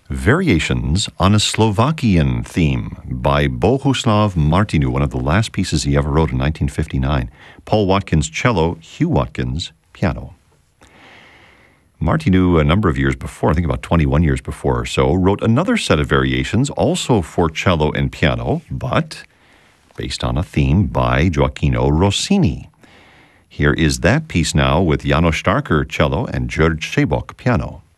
Variations on a Slovakian Theme by Bohuslav Martinu, one of the last pieces he ever wrote in 1959. Paul Watkins, cello, Hugh Watkins, piano. Martinu, a number of years before, I think about 21 years before or so, wrote another set of variations, also for cello and piano, but based on a theme by Gioacchino Rossini. Here is that piece now with János Starker, cello, and György Sebok, piano.